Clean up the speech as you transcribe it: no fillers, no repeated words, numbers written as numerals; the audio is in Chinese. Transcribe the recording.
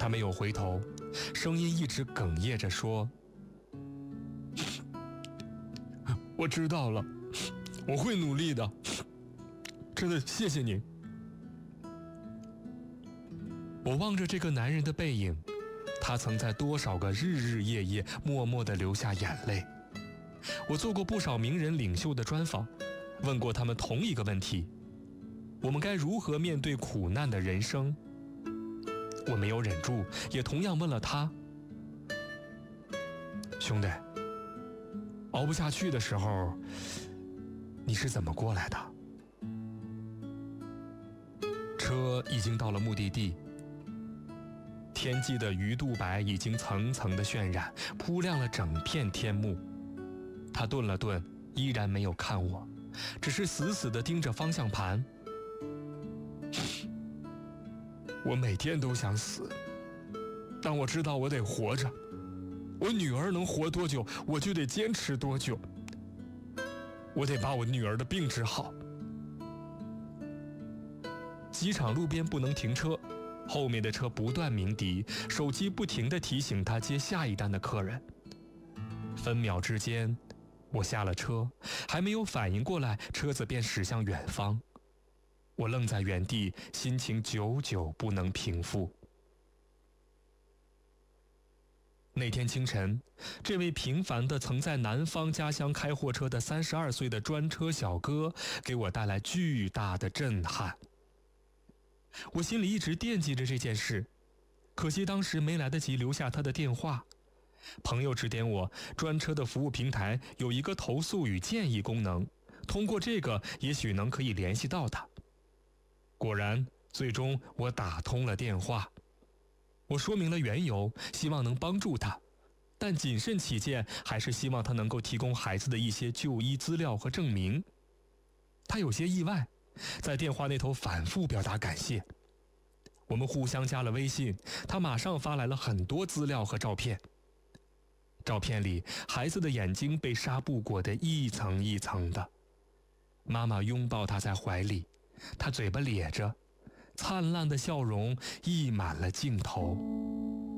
他没有回头，声音一直哽咽着说：我知道了，我会努力的，真的谢谢您。我望着这个男人的背影，他曾在多少个日日夜夜默默地流下眼泪。我做过不少名人领袖的专访，问过他们同一个问题：我们该如何面对苦难的人生？我没有忍住，也同样问了他：兄弟，熬不下去的时候，你是怎么过来的？车已经到了目的地，天际的鱼肚白已经层层的渲染，铺亮了整片天幕。他顿了顿，依然没有看我，只是死死地盯着方向盘。我每天都想死，但我知道我得活着。我女儿能活多久，我就得坚持多久。我得把我女儿的病治好。机场路边不能停车，后面的车不断鸣笛，手机不停地提醒他接下一单的客人。分秒之间，我下了车，还没有反应过来，车子便驶向远方。我愣在原地，心情久久不能平复。那天清晨，这位平凡的曾在南方家乡开货车的32岁的专车小哥，给我带来巨大的震撼。我心里一直惦记着这件事，可惜当时没来得及留下他的电话。朋友指点我，专车的服务平台有一个投诉与建议功能，通过这个也许可以联系到他。果然，最终我打通了电话。我说明了缘由，希望能帮助他，但谨慎起见，还是希望他能够提供孩子的一些就医资料和证明。他有些意外，在电话那头反复表达感谢。我们互相加了微信，他马上发来了很多资料和照片。照片里，孩子的眼睛被纱布裹得一层一层的，妈妈拥抱他在怀里，他嘴巴咧着，灿烂的笑容溢满了镜头。